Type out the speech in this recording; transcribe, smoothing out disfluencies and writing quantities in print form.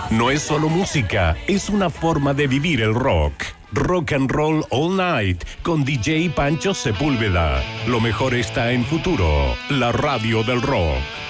No es solo música, es una forma de vivir el rock. Rock and Roll All Night con DJ Pancho Sepúlveda. Lo mejor está en Futuro, la radio del rock.